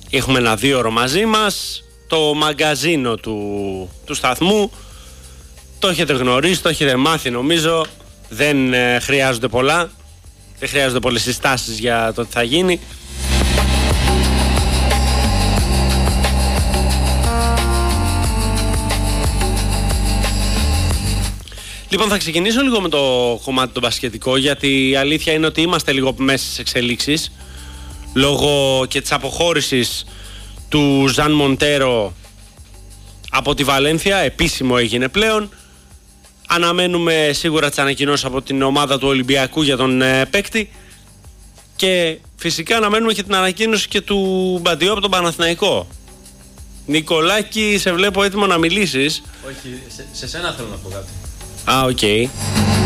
Έχουμε ένα 2ωρο μαζί μας. Το μαγκαζίνο του σταθμού το έχετε γνωρίσει, το έχετε μάθει νομίζω. Δεν χρειάζονται πολλά. Δεν χρειάζονται πολλές συστάσεις για το τι θα γίνει. Λοιπόν, θα ξεκινήσω λίγο με το κομμάτι το μπασκετικό, γιατί η αλήθεια είναι ότι είμαστε λίγο μέσα στις εξελίξεις λόγω και της αποχώρησης του Ζαν Μοντέρο από τη Βαλένθια. Επίσημο έγινε πλέον. Αναμένουμε σίγουρα τις ανακοινώσεις από την ομάδα του Ολυμπιακού για τον παίκτη και φυσικά αναμένουμε και την ανακοίνωση και του Μπαντιό από τον Παναθηναϊκό. Νικολάκη, σε βλέπω έτοιμο να μιλήσεις. Όχι, σε σένα θέλω να πω κάτι. Οκ.